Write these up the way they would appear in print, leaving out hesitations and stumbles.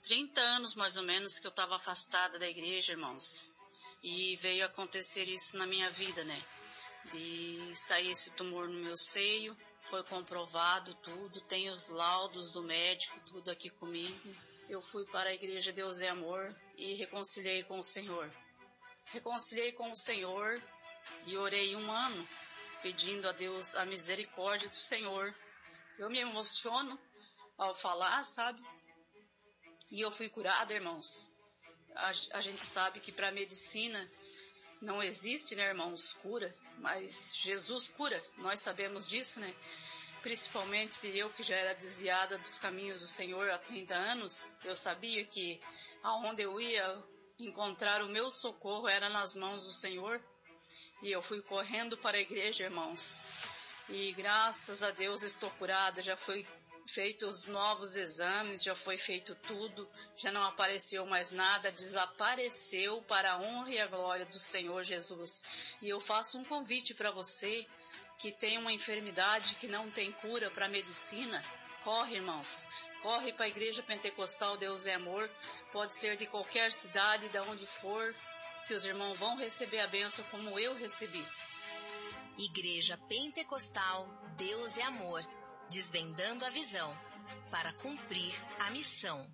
30 anos mais ou menos que eu estava afastada da igreja, irmãos. E veio acontecer isso na minha vida, né? De sair esse tumor no meu seio, foi comprovado tudo, tem os laudos do médico, tudo aqui comigo. Eu fui para a igreja Deus é Amor e reconciliei com o Senhor. Reconciliei com o Senhor e orei 1 ano, pedindo a Deus a misericórdia do Senhor. Eu me emociono ao falar, sabe? E eu fui curada, irmãos. A gente sabe que para a medicina não existe, né, irmãos, cura, mas Jesus cura, nós sabemos disso, né? Principalmente eu que já era desviada dos caminhos do Senhor há 30 anos, eu sabia que aonde eu ia encontrar o meu socorro era nas mãos do Senhor. E eu fui correndo para a igreja, irmãos. E graças a Deus estou curada, já foi feito os novos exames, já foi feito tudo, já não apareceu mais nada, desapareceu para a honra e a glória do Senhor Jesus. E eu faço um convite para você que tem uma enfermidade que não tem cura para a medicina. Corre, irmãos, corre para a Igreja Pentecostal Deus é Amor, pode ser de qualquer cidade, de onde for, que os irmãos vão receber a bênção como eu recebi. Igreja Pentecostal Deus é Amor, desvendando a visão para cumprir a missão.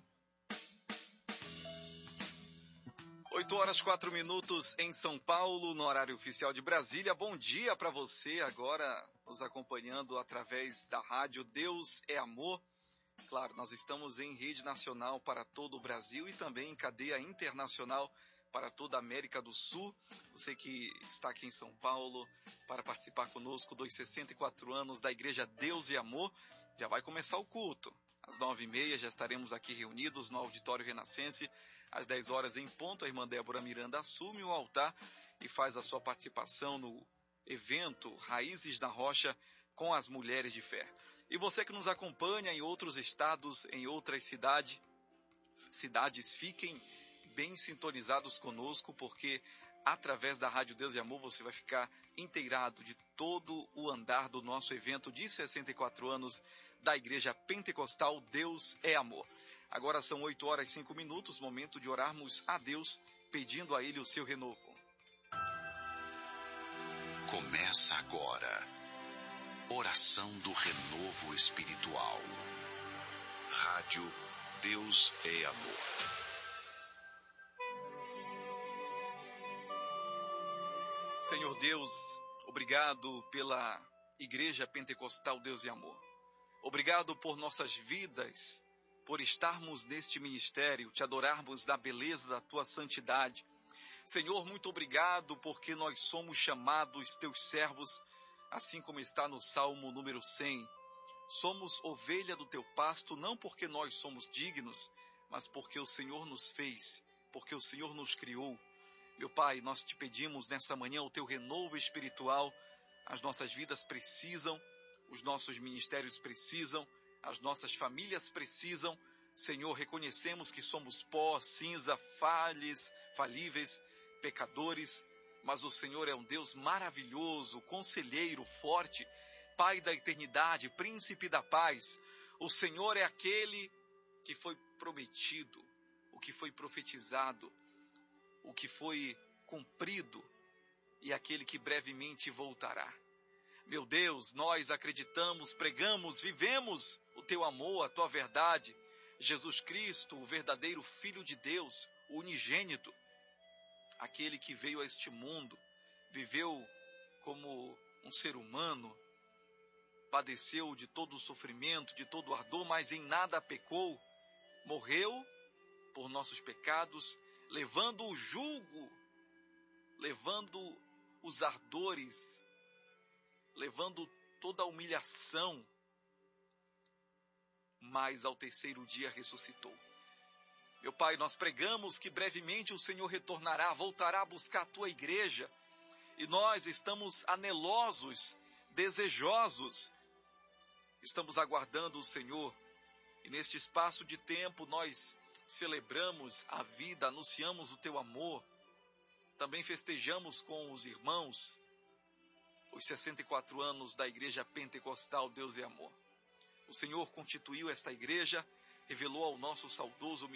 8h04 em São Paulo, no horário oficial de Brasília. Bom dia para você agora nos acompanhando através da rádio Deus é Amor. Claro, nós estamos em rede nacional para todo o Brasil e também em cadeia internacional para toda a América do Sul. Você que está aqui em São Paulo para participar conosco dos 64 anos da Igreja Deus e Amor, já vai começar o culto. Às 9h30 já estaremos aqui reunidos no Auditório Renascense. Às 10 horas em ponto, a irmã Débora Miranda assume o altar e faz a sua participação no evento Raízes da Rocha com as Mulheres de Fé. E você que nos acompanha em outros estados, em outras cidades, fiquem bem sintonizados conosco, porque através da Rádio Deus e Amor você vai ficar inteirado de todo o andar do nosso evento de 64 anos da Igreja Pentecostal Deus é Amor. Agora são 8h05, momento de orarmos a Deus, pedindo a Ele o seu renovo. Começa agora, oração do renovo espiritual. Rádio Deus é Amor. Senhor Deus, obrigado pela Igreja Pentecostal Deus e Amor. Obrigado por nossas vidas, por estarmos neste ministério, te adorarmos da beleza da tua santidade. Senhor, muito obrigado porque nós somos chamados teus servos, assim como está no Salmo número 100. Somos ovelha do teu pasto, não porque nós somos dignos, mas porque o Senhor nos fez, porque o Senhor nos criou. Meu Pai, nós te pedimos nessa manhã o teu renovo espiritual. As nossas vidas precisam, os nossos ministérios precisam, as nossas famílias precisam. Senhor, reconhecemos que somos pó, cinza, falíveis, pecadores, mas o Senhor é um Deus maravilhoso, conselheiro, forte, Pai da eternidade, príncipe da paz. O Senhor é aquele que foi prometido, o que foi profetizado, o que foi cumprido e aquele que brevemente voltará. Meu Deus, nós acreditamos, pregamos, vivemos o teu amor, a tua verdade. Jesus Cristo, o verdadeiro Filho de Deus, o unigênito, aquele que veio a este mundo, viveu como um ser humano, padeceu de todo o sofrimento, de todo o ardor, mas em nada pecou, morreu por nossos pecados, levando o jugo, levando os ardores, levando toda a humilhação, mas ao terceiro dia ressuscitou. Meu Pai, nós pregamos que brevemente o Senhor retornará, voltará a buscar a tua igreja, e nós estamos anelosos, desejosos, estamos aguardando o Senhor, e neste espaço de tempo nós celebramos a vida, anunciamos o teu amor, também festejamos com os irmãos os 64 anos da Igreja Pentecostal Deus e Amor. O Senhor constituiu esta igreja, revelou ao nosso saudoso